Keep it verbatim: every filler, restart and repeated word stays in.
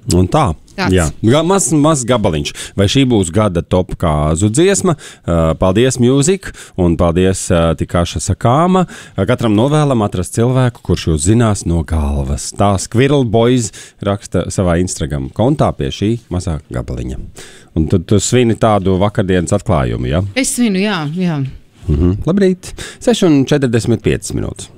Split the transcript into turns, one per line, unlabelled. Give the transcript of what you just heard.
Un tā.
Tāds.
Jā, maz, maz gabaliņš. Vai šī būs gada top kāzu dziesma? Paldies, Music, un paldies, Tikaša Sakāma. Katram novēlam atrast cilvēku, kurš jūs zinās no galvas. Tā Squirrel Boys raksta savā Instagram kontā pie šī mazā gabaliņa. Un tad tu svini tādu vakardienas atklājumu, ja?
Es svinu, jā, jā.
Mhm. Labrīt, seši un četrdesmit piecas minūtes.